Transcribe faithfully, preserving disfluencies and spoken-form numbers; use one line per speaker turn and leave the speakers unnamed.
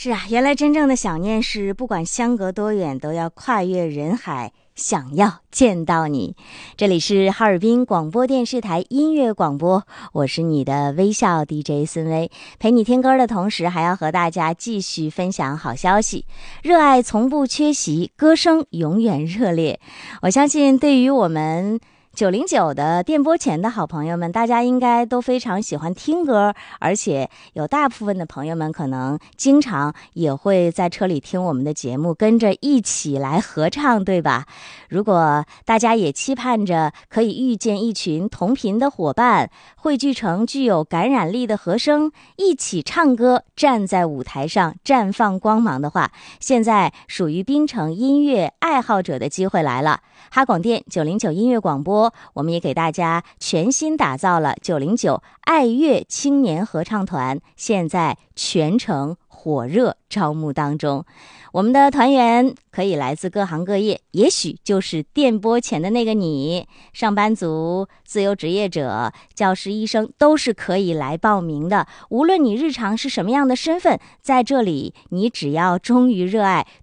是啊，原来真正的想念是不管相隔多远都要跨越人海，想要见到你。这里是哈尔滨广播电视台音乐广播，我是你的微笑 D J 孙薇，陪你听歌的同时还要和大家继续分享好消息。热爱从不缺席，歌声永远热烈。我相信对于我们九零九的电波前的好朋友们，大家应该都非常喜欢听歌，而且有大部分的朋友们可能经常也会在车里听我们的节目，跟着一起来合唱，对吧？如果大家也期盼着可以遇见一群同频的伙伴，汇聚成具有感染力的和声，一起唱歌，站在舞台上绽放光芒的话，现在属于槟城音乐爱好者的机会来了。哈广电九零九音乐广播，我们也给大家全新打造了九零九爱乐青年合唱团，现在全程火热招募当中。我们的团员可以来自各行各业，也许就是电波前的那个你，上班族、自由职业者、教师、医生都是可以来报名的。无论你日常是什么样的身份，在这里你只要忠于热爱，